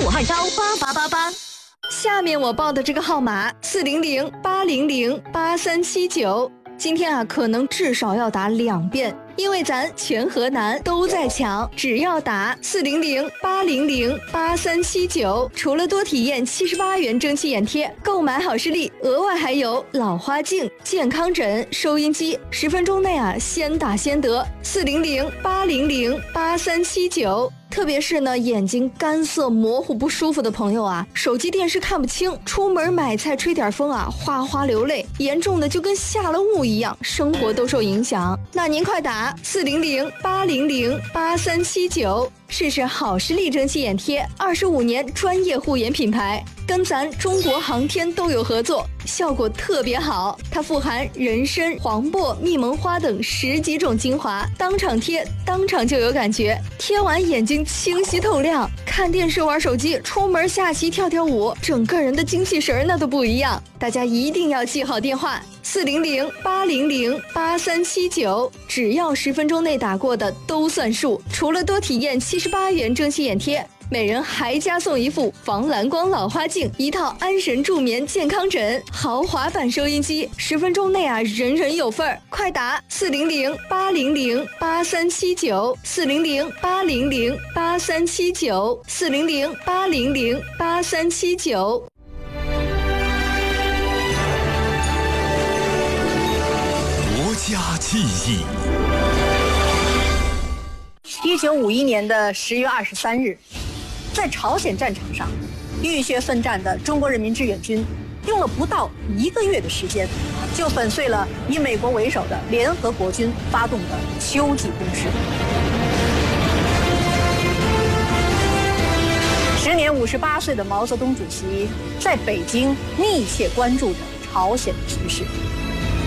武汉招8888。 下面我报的这个号码400-800-8379，今天啊可能至少要打2遍，因为咱全河南都在抢，只要打400-800-8379，除了多体验78元蒸汽眼贴，购买好视力额外还有老花镜、健康枕、收音机，10分钟内啊先打先得。400-800-8379。特别是呢，眼睛干涩模糊不舒服的朋友啊，手机电视看不清，出门买菜吹点风啊，哗哗流泪，严重的就跟下了雾一样，生活都受影响。那您快打400-800-8379，试试好视力蒸汽眼贴，25年专业护眼品牌，跟咱中国航天都有合作，效果特别好。它富含人参、黄柏、蜜蒙花等10几种精华，当场贴，当场就有感觉，贴完眼睛清晰透亮，看电视玩手机，出门下棋跳跳舞，整个人的精气神那都不一样。大家一定要记好电话400-800-8379，只要10分钟内打过的都算数。除了多体验78元蒸汽眼贴，每人还加送一副防蓝光老花镜，一套安神助眠健康枕，豪华版收音机，10分钟内啊人人有份儿。快打400-800-8379 400-800-8379 400-800-8379。 国家记忆。 1951年的10月23日，在朝鲜战场上，浴血奋战的中国人民志愿军用了不到1个月的时间，就粉碎了以美国为首的联合国军发动的秋季攻势。时年58岁的毛泽东主席在北京密切关注着朝鲜的局势。